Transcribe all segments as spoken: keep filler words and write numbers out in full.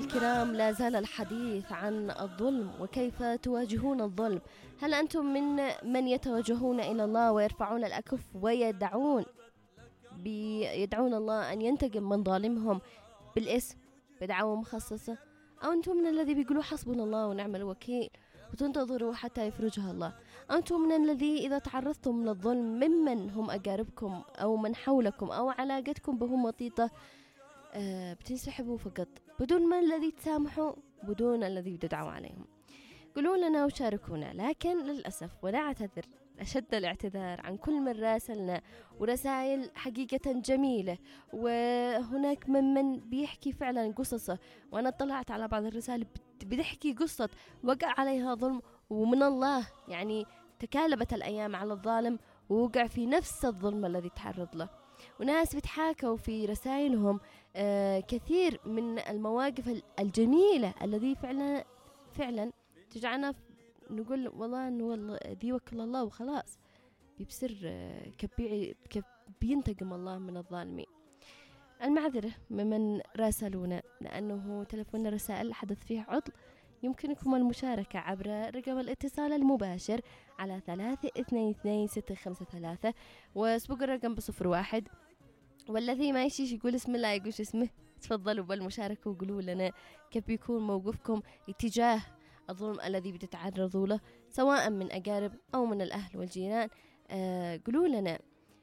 الكرام، لا زال الحديث عن الظلم وكيف تواجهون الظلم. هل أنتم من من يتوجهون إلى الله ويرفعون الأكف ويدعون يدعون الله أن ينتقم من ظالمهم بالاسم بدعوة مخصصة، أو أنتم من الذي بيقولوا حسبنا الله ونعم الوكيل وتنتظروا حتى يفرجها الله؟ أنتم من الذي إذا تعرضتم للظلم ممن هم أقاربكم أو من حولكم أو علاقتكم بهم وطيطة آه بتنسحبوا فقط بدون ما الذي تسامحوا، بدون الذي تدعوا عليهم؟ قولوا لنا وشاركونا. لكن للأسف ونعتذر أشد الاعتذار عن كل من راسلنا ورسائل حقيقة جميلة، وهناك من من بيحكي فعلا قصصه، وأنا اطلعت على بعض الرسائل بتحكي قصة وقع عليها ظلم ومن الله، يعني تكالبت الأيام على الظالم ووقع في نفس الظلم الذي تعرض له. وناس بتحاكوا في رسائلهم آه كثير من المواقف الجميلة الذي فعلا فعلا تجعلنا نقول والله انه والله ذي وكل الله وخلاص بيبصر آه كبيعي كب بينتقم الله من الظالمين. المعذرة ممن راسلونا لأنه تلفون الرسائل حدث فيه عطل. يمكنكم المشاركة عبر رقم الاتصال المباشر على ثلاثة اثنين اثنين ستة خمسة ثلاثة واسبق الرقم بصفر واحد. والذي ما يشيش يقول اسم الله يقولش اسمه، تفضلوا بالمشاركة وقولوا لنا كيف بيكون موقفكم اتجاه الظلم الذي بتتعرضوا له سواء من أقارب أو من الأهل والجيران. آه قولوا لنا.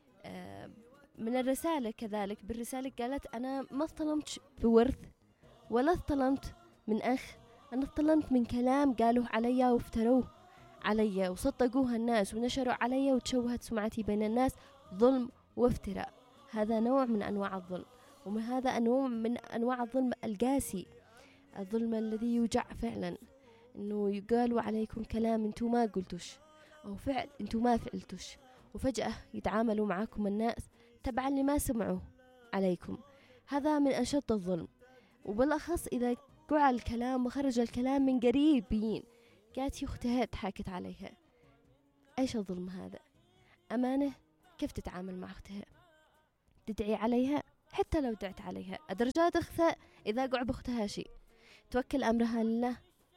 آه من الرسالة كذلك بالرسالة قالت أنا ما اظلمت بورث ولا اظلمت من أخ، أنا اظلمت من كلام قالوه علي وافتروه علي وصدقوها الناس ونشروا علي وتشوهت سمعتي بين الناس. ظلم وافتراء، هذا نوع من أنواع الظلم، ومن هذا أنواع من أنواع الظلم القاسي، الظلم الذي يوجع فعلا، إنه يقالوا عليكم كلام أنتوا ما قلتوش أو فعل أنتوا ما فعلتوش، وفجأة يتعاملوا معاكم الناس تبعا لما سمعوا عليكم. هذا من أشد الظلم، وبالأخص إذا قع الكلام وخرج الكلام من قريبين. قالت أختها تحاكت عليها. إيش الظلم هذا؟ أمانة؟ كيف تتعامل مع أختها؟ تدعي عليها؟ حتى لو دعت عليها أدرجات أختها إذا قع بأختها شيء توكل أمرها لله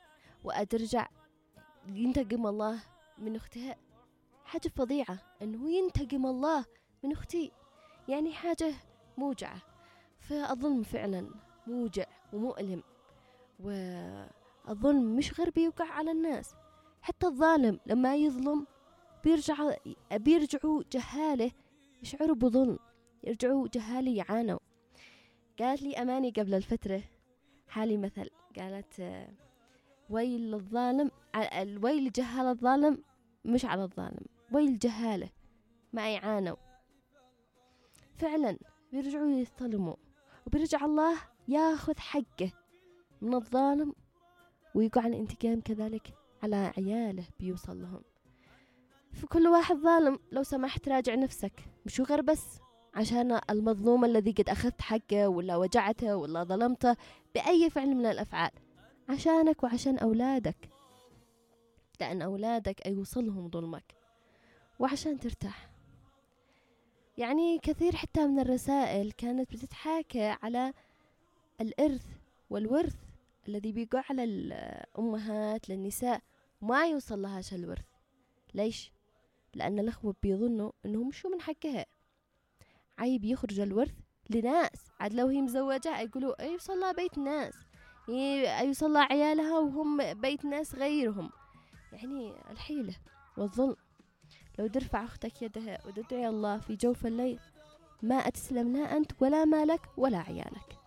وأدرجع ينتقم الله من أختها. حاجة فظيعة أنه ينتقم الله من أختي، يعني حاجة موجعة. فالظلم فعلا موجع ومؤلم، والظلم مش غير بيوقع على الناس، حتى الظالم لما يظلم بيرجع بيرجعوا جهاله يشعروا بظلم، يرجعوا جهالي يعانوا. قالت لي أماني قبل الفترة حالي مثل، قالت ويل للظالم، الويل جهال الظالم مش على الظالم، ويل جهاله ما يعانوا. فعلا بيرجعوا يظلموا وبيرجع الله ياخذ حقه من الظالم ويقع الانتقام كذلك على عياله بيوصل لهم. فكل واحد ظالم لو سمحت راجع نفسك، مش غير بس عشان المظلوم الذي قد أخذت حقه ولا وجعته ولا ظلمته بأي فعل من الأفعال، عشانك وعشان أولادك، لأن أولادك يوصلهم ظلمك وعشان ترتاح. يعني كثير حتى من الرسائل كانت بتتحاكى على الإرث والورث الذي بيقع على الأمهات للنساء وما يوصل لها شيء الورث. ليش؟ لأن الأخوة بيظنوا أنهم شو من حقها، عيب يخرج الورث لناس عاد لو هي مزوجة يقولوا يوصل لها بيت ناس، يوصل لها عيالها وهم بيت ناس غيرهم. يعني الحيلة والظلم. لو ترفع أختك يدها وتدعي الله في جوف الليل ما أتسلم لا أنت ولا مالك ولا عيالك.